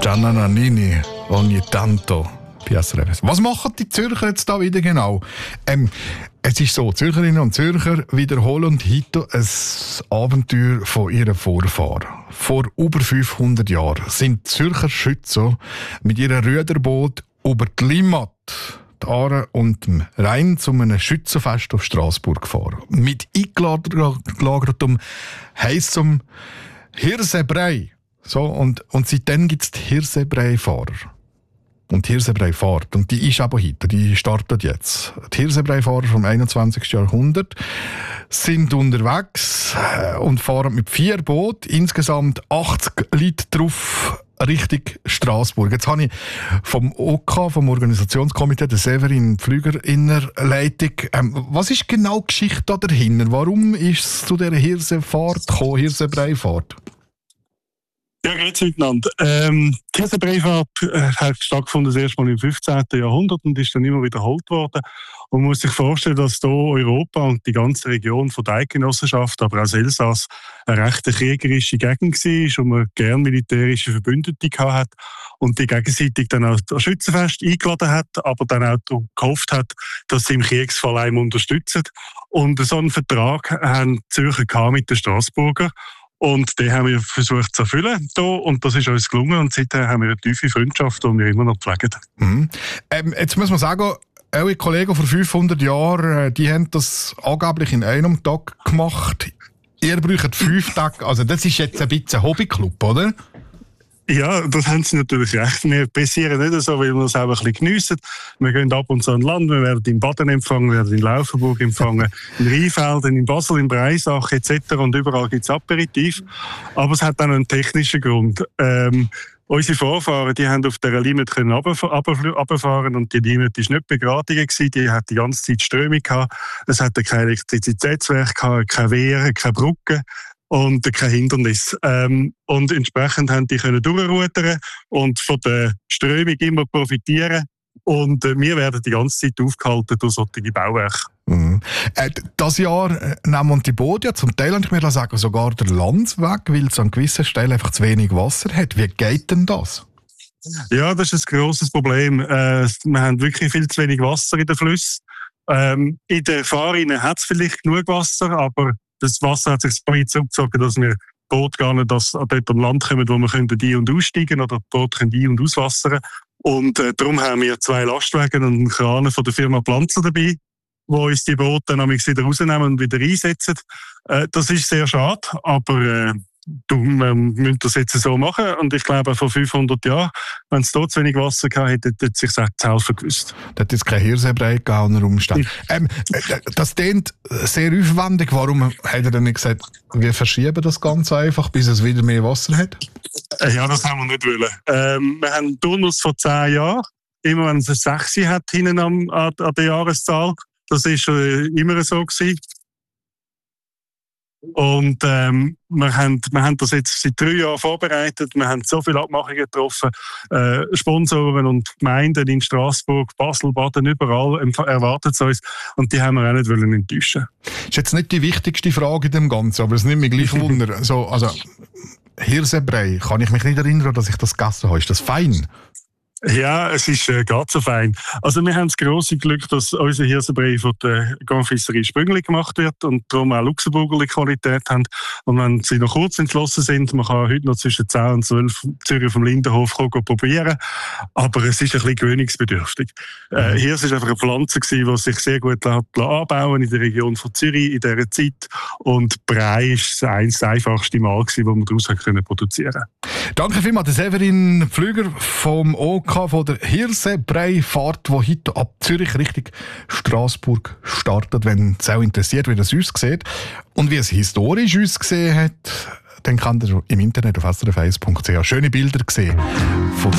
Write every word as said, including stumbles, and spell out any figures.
Gianna Nannini, ogni tanto. Was machen die Zürcher jetzt da wieder genau? Ähm, es ist so, Zürcherinnen und Zürcher wiederholen heute ein Abenteuer von ihren Vorfahren. Vor über fünfhundert Jahren sind Zürcher Schützer mit ihrem Ruderboot über die Limmat, die Aare und dem Rhein zu einem Schützenfest auf Straßburg gefahren. Mit eingelagertem, heissem Hirsebrei. So, und, und seitdem gibt es die Hirsebrei-Fahrer. Und die Hirsebrei-Fahrt. Und die ist aber heute, die startet jetzt. Die Hirsebrei-Fahrer vom einundzwanzigsten Jahrhundert sind unterwegs und fahren mit vier Booten, insgesamt achtzig Leute drauf, Richtung Straßburg. Jetzt habe ich vom O K, vom Organisationskomitee, der Severin Pflüger in der Leitung. Ähm, was ist genau die Geschichte da dahinter? Warum ist es zu dieser Hirsefahrt gekommen, Hirsebrei-Fahrt? Ja, grüezi miteinander. Ähm, die Hirsebrei-Fahrt äh, hat stattgefunden das erste Mal im fünfzehnten Jahrhundert und ist dann immer wiederholt worden. Und man muss sich vorstellen, dass hier Europa und die ganze Region von der Eidgenossenschaft, aber auch das Elsass, eine recht kriegerische Gegend war und man gerne militärische Verbündete hat und die gegenseitig dann auch das Schützenfest eingeladen hat, aber dann auch gehofft hat, dass sie im Kriegsfall einem unterstützen. Und so einen Vertrag haben die Zürcher mit den Straßburger. Und den haben wir versucht zu erfüllen hier, und das ist uns gelungen. Und seitdem haben wir eine tiefe Freundschaft, die wir immer noch pflegen. Mhm. Ähm, jetzt muss man sagen, eure Kollegen vor fünfhundert Jahren, die haben das angeblich in einem Tag gemacht. Ihr braucht fünf Tage. Also das ist jetzt ein bisschen ein Hobbyclub, oder? Ja, das haben sie natürlich recht. Wir passieren nicht so, weil wir es auch ein bisschen geniessen. Wir gehen ab und zu an Land, wir werden in Baden empfangen, wir werden in Laufenburg empfangen, in Rheinfelden, in Basel, in Breisach et cetera. Und überall gibt es Aperitif. Aber es hat auch einen technischen Grund. Ähm, unsere Vorfahren, die haben auf dieser Limit runterfahren und die Limit war nicht begradigt gewesen. Die hat die ganze Zeit Strömung gehabt. Es hatte kein Elektrizitätswerk gehabt, keine Wehren, keine Brücken. Und kein Hindernis. Ähm, und entsprechend haben die können durchrudern und von der Strömung immer profitieren. Und äh, wir werden die ganze Zeit aufgehalten durch solche Bauwerke. Mhm. Äh, das Jahr äh, nehmen die Boote ja zum Teil, und ich mir sagen, sogar der Landsweg, weil es an gewissen Stellen einfach zu wenig Wasser hat. Wie geht denn das? Ja, das ist ein grosses Problem. Äh, wir haben wirklich viel zu wenig Wasser in den Flüssen. Ähm, in den Fahrrinnen hat es vielleicht genug Wasser, aber das Wasser hat sich so weit zurückgezogen, dass wir Boote gar nicht dass dort am Land kommen, wo wir ein- und aussteigen können oder die Boote können ein- und auswassern. Und äh, darum haben wir zwei Lastwagen und einen Kran von der Firma Planzer dabei, die uns die Boote dann wieder rausnehmen und wieder einsetzen. Äh, das ist sehr schade, aber äh, du, wir müssen das jetzt so machen. Und ich glaube, vor fünfhundert Jahren, wenn es dort zu wenig Wasser gehabt hätte, hätte es sich zu helfen gewusst. Da hat jetzt kein Hirsebrei gegeben unter Umständen. Ähm, das klingt sehr aufwendig. Warum hat er denn nicht gesagt, wir verschieben das Ganze einfach, bis es wieder mehr Wasser hat? Ja, das haben wir nicht wollen. Ähm, wir haben einen Turnus von zehn Jahren. Immer wenn es eine sechs hat, hinten an, an, an der Jahreszahl. Das war äh, immer so gewesen. Und ähm, wir, haben, wir haben das jetzt seit drei Jahren vorbereitet. Wir haben so viele Abmachungen getroffen. Äh, Sponsoren und Gemeinden in Straßburg, Basel, Baden, überall erwartet es uns. Und die haben wir auch nicht wollen enttäuschen. Das ist jetzt nicht die wichtigste Frage in dem Ganzen, aber es nimmt mich gleich Wunder. So, also, Hirsebrei, kann ich mich nicht erinnern, dass ich das gegessen habe. Ist das fein? Ja, es ist äh, gar so fein. Also wir haben das grosse Glück, dass unser Hirsebrei von der Confiserie Spüngli gemacht wird und darum auch Luxemburgerliche Qualität haben. Und wenn sie noch kurz entschlossen sind, man kann heute noch zwischen zehn und zwölf Zürich vom Lindenhof kommen, probieren. Aber es ist ein bisschen gewöhnungsbedürftig. Äh, Hirse war einfach eine Pflanze, die sich sehr gut hat anbauen in der Region von Zürich in dieser Zeit. Und Brei war das einfachste Mal, das wir daraus produzieren konnten. Danke vielmals, der Severin Pflüger vom O K von der Hirsebrei-Fahrt, die heute ab Zürich Richtung Straßburg startet. Wenn es auch interessiert, wie das aussieht und wie es historisch ausgesehen hat, dann kann ihr im Internet auf s r f eins punkt c h schöne Bilder sehen von